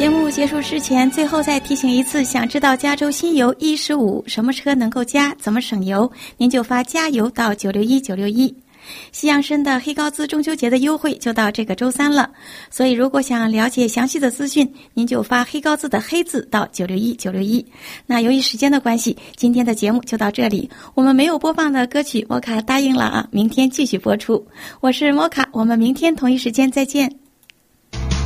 节目结束之前，最后再提醒一次，想知道加州新油115什么车能够加，怎么省油，您就发加油到961961。西洋参的黑高滋中秋节的优惠就到这个周三了，所以如果想了解详细的资讯，您就发黑高滋的黑字到961961。那由于时间的关系，今天的节目就到这里，我们没有播放的歌曲摩卡答应了啊，明天继续播出。我是摩卡，我们明天同一时间再见。